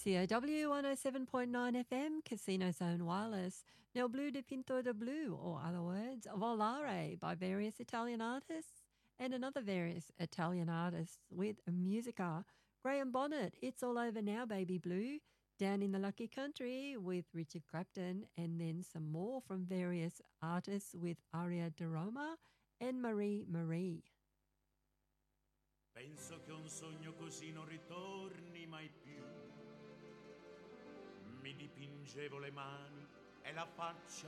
COW 107.9 FM, Casino Zone Wireless, Nel Blue de Pinto de Blue, or other words, Volare by various Italian artists, and another various Italian artists with Musica. Graham Bonnet, It's All Over Now, Baby Blue, Down in the Lucky Country with Richard Clapton, and then some more from various artists with Aria de Roma and Marie Marie. Penso che un sogno così non ritorni mai più. Mi dipingevo le mani e la faccia